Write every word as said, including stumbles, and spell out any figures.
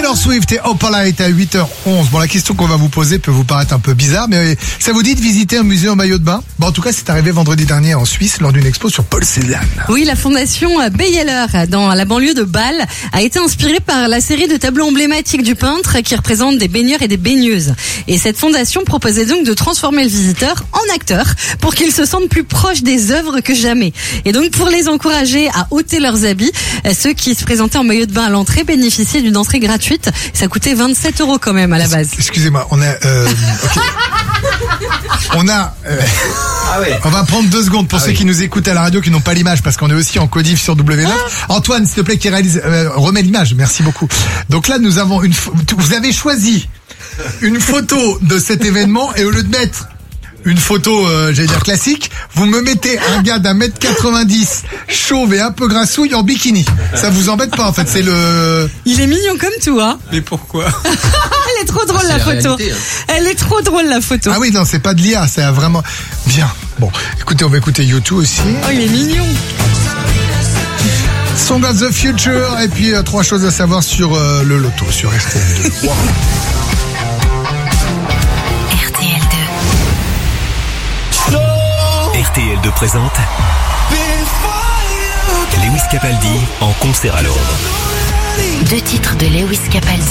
Taylor Swift et Opala est à huit heures onze. Bon, la question qu'on va vous poser peut vous paraître un peu bizarre, mais ça vous dit de visiter un musée en maillot de bain? Bon, en tout cas, c'est arrivé vendredi dernier en Suisse lors d'une expo sur Paul Cézanne. Oui, la fondation Beyeler, dans la banlieue de Bâle, a été inspirée par la série de tableaux emblématiques du peintre qui représentent des baigneurs et des baigneuses. Et cette fondation proposait donc de transformer le visiteur en acteur pour qu'il se sente plus proche des œuvres que jamais. Et donc, pour les encourager à ôter leurs habits, ceux qui se présentaient en maillot de bain à l'entrée bénéficiaient d'une entrée gratuite. Ça coûtait vingt-sept euros quand même à la base. Excusez-moi, on a... Euh, okay. On a... Euh, ah ouais. On va prendre deux secondes pour ah ceux oui. qui nous écoutent à la radio qui n'ont pas l'image parce qu'on est aussi en codif sur W neuf. Ah. Antoine, s'il te plaît, qui réalise... Euh, remets l'image, merci beaucoup. Donc là, nous avons une... Vous avez choisi une photo de cet événement et au lieu de mettre... une photo, euh, j'allais dire classique, vous me mettez un gars d'un mètre quatre-vingt-dix, chauve et un peu grassouille en bikini. Ça vous embête pas en fait, c'est le... Il est mignon comme tout, hein. Mais pourquoi? Elle est trop drôle c'est la, la photo. réalité, hein. Elle est trop drôle la photo. Ah oui, non, c'est pas de l'I A, c'est vraiment... Bien. Bon, écoutez, on va écouter U deux aussi. Oh, il est mignon. Song of the Future, et puis euh, trois choses à savoir sur euh, le loto, sur R T L deux. Wow. R T L deux présente Lewis Capaldi en concert à Londres. Deux titres de Lewis Capaldi.